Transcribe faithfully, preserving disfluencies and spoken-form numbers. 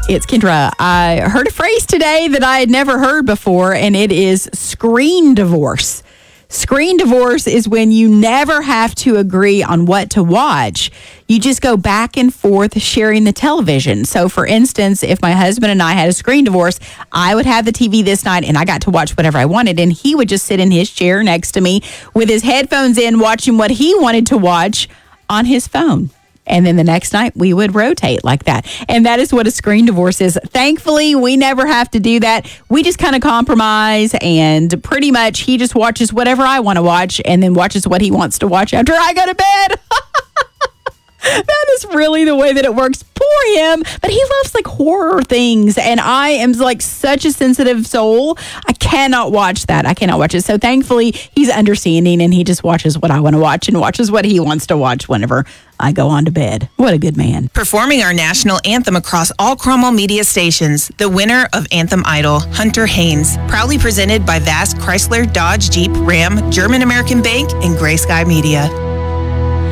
It's Kendra. I heard a phrase today that I had never heard before, and it is screen divorce. Screen divorce is when you never have to agree on what to watch. You just go back and forth sharing the television. So, for instance, if my husband and I had a screen divorce, I would have the T V this night and I got to watch whatever I wanted. And he would just sit in his chair next to me with his headphones in, watching what he wanted to watch on his phone. And then the next night, we would rotate like that. And that is what a screen divorce is. Thankfully, we never have to do that. We just kind of compromise, and pretty much he just watches whatever I want to watch and then watches what he wants to watch after I go to bed. That is really the way that it works. Poor him. But he loves like horror things. And I am like such a sensitive soul. I cannot watch that. I cannot watch it. So thankfully, he's understanding and he just watches what I want to watch and watches what he wants to watch whenever I go on to bed. What a good man. Performing our national anthem across all Cromwell media stations, the winner of Anthem Idol, Hunter Haynes. Proudly presented by Vast Chrysler, Dodge, Jeep, Ram, German American Bank, and Gray Sky Media.